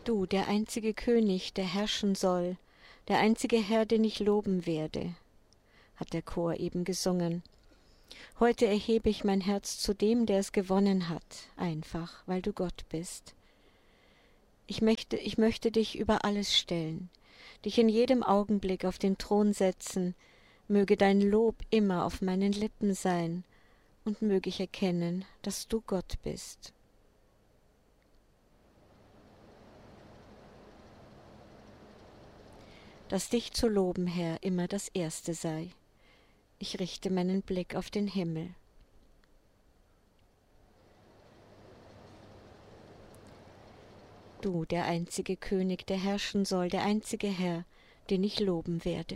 Du, der einzige König, der herrschen soll, der einzige Herr, den ich loben werde, hat der Chor eben gesungen. Heute erhebe ich mein Herz zu dem, der es gewonnen hat, einfach, weil du Gott bist. Ich möchte dich über alles stellen, dich in jedem Augenblick auf den Thron setzen, möge dein Lob immer auf meinen Lippen sein, und möge ich erkennen, dass du Gott bist. Dass dich zu loben, Herr, immer das Erste sei. Ich richte meinen Blick auf den Himmel. Du, der einzige König, der herrschen soll, der einzige Herr, den ich loben werde.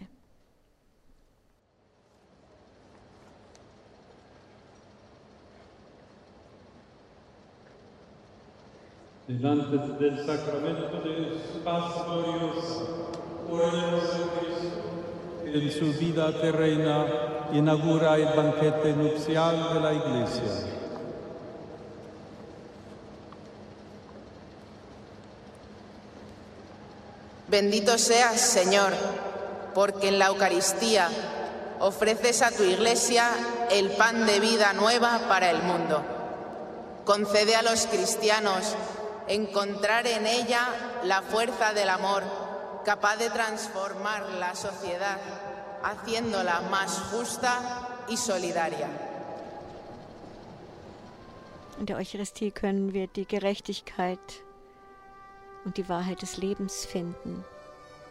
Delante del sacramento de su paz gloriosa, oremos a Cristo, que en su vida terrena inaugura el banquete nupcial de la Iglesia. Bendito seas, Señor, porque en la Eucaristía ofreces a tu Iglesia el pan de vida nueva para el mundo. Concede a los cristianos encontrar en ella la fuerza del amor, capaz de transformar la sociedad, haciéndola más justa y solidaria. In der Eucharistie können wir die Gerechtigkeit und die Wahrheit des Lebens finden.